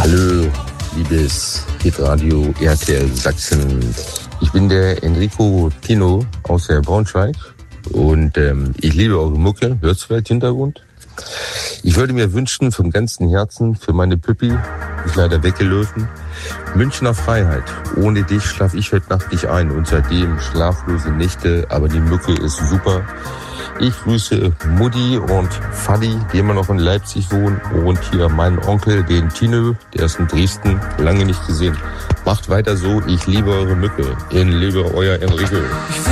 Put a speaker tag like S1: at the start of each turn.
S1: Hallo, liebes Hitradio RTL Sachsen. Ich bin der Enrico Tino aus der Braunschweig und ich liebe eure Mucke. Hörst du vielleicht Hintergrund? Ich würde mir wünschen vom ganzen Herzen für meine Püppi, ist leider weggelaufen, Münchner Freiheit. Ohne dich schlaf ich heute Nacht nicht ein und seitdem schlaflose Nächte, aber die Mucke ist super. Ich grüße Mutti und Fadi, die immer noch in Leipzig wohnen, und hier meinen Onkel, den Tino, der ist in Dresden, lange nicht gesehen. Macht weiter so, ich liebe eure Mucke. Ich liebe euer Enrico.